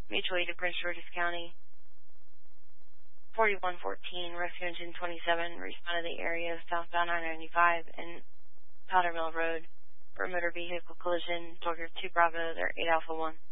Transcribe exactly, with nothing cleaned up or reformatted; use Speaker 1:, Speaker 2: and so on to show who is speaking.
Speaker 1: mutual aid to Prince George's County. forty-one fourteen, Rescue Engine twenty-seven, responded to the area of southbound I ninety-five and Powder Mill Road for a motor vehicle collision. Dogger two Bravo, there eight Alpha one.